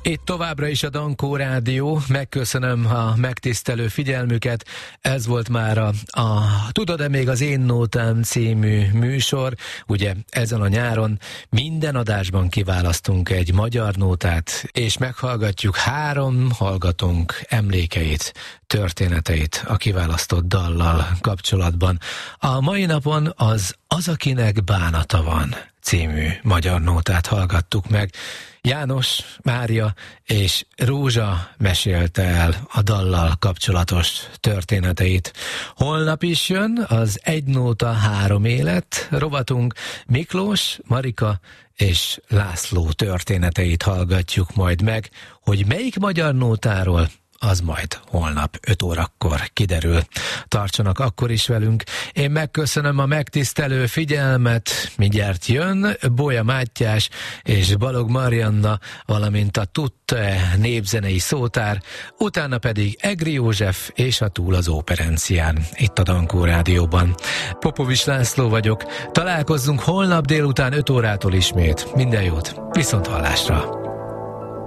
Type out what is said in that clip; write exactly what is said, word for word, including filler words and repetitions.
Itt továbbra is a Dankó Rádió, megköszönöm a megtisztelő figyelmüket, ez volt már a, a Tudod-e még az én nótám című műsor, ugye ezen a nyáron minden adásban kiválasztunk egy magyar nótát, és meghallgatjuk három hallgatónk emlékeit, történeteit a kiválasztott dallal kapcsolatban. A mai napon az Az, akinek bánata van című magyar nótát hallgattuk meg. János, Mária és Rózsa mesélte el a dallal kapcsolatos történeteit. Holnap is jön az Egy nóta, három élet rovatunk. Miklós, Marika és László történeteit hallgatjuk majd meg, hogy melyik magyar nótáról, az majd holnap öt órakor kiderül. Tartsanak akkor is velünk. Én megköszönöm a megtisztelő figyelmet. Mindjárt jön Bolya Mátyás és Balog Marianna, valamint a Tutte népzenei szótár, utána pedig Egri József és a Túl az Óperencián, itt a Dankó Rádióban. Popovics László vagyok. Találkozzunk holnap délután öt órától ismét. Minden jót, viszont hallásra!